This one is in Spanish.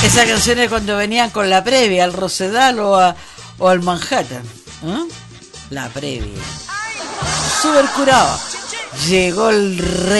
Esa canción es cuando venían con la previa al Rosedal o al Manhattan. ¿Eh? La previa. Super curado. Llegó el rey.